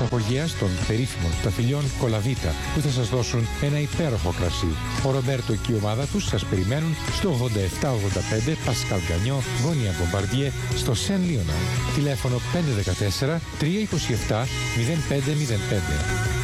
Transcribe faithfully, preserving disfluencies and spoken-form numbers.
εξαγωγέας των περίφημων σταφυλιών Κολαβίτα, που θα σας δώσουν ένα υπέροχο κρασί. Ο Ρομπέρτο και η ομάδα τους σας περιμένουν στο ογδόντα επτά ογδόντα πέντε Πασκάλ Γκανιό, γωνία Μπομπαρδιέ, στο Σεν Λίοναρντ. Τηλέφωνο πέντε ένα τέσσερα τρία δύο επτά μηδέν πέντε μηδέν πέντε.